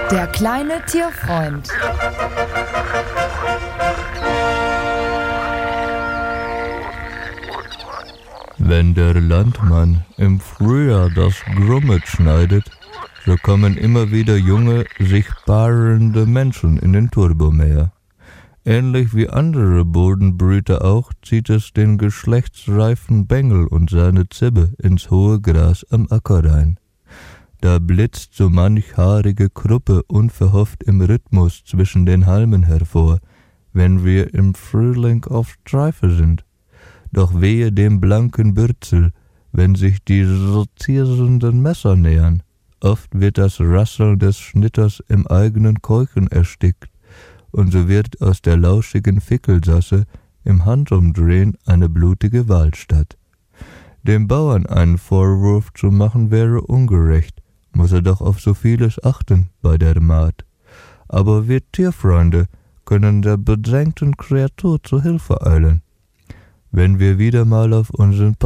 Der kleine Tierfreund. Wenn der Landmann im Frühjahr das Grummet schneidet, so kommen immer wieder junge, sich paarende Menschen in den Turbomäher. Ähnlich wie andere Bodenbrüter auch, zieht es den geschlechtsreifen Bengel und seine Zibbe ins hohe Gras am Acker rein. Da blitzt so manch haarige Kruppe unverhofft im Rhythmus zwischen den Halmen hervor, wenn wir im Frühling auf Streife sind. Doch wehe dem blanken Bürzel, wenn sich die sortierenden Messer nähern. Oft wird das Rasseln des Schnitters im eigenen Keuchen erstickt, und so wird aus der lauschigen Fickelsasse im Handumdrehen eine blutige Wahlstatt. Dem Bauern einen Vorwurf zu machen wäre ungerecht, muss er doch auf so vieles achten bei der Maat. Aber wir Tierfreunde können der bedrängten Kreatur zu Hilfe eilen. Wenn wir wieder mal auf unseren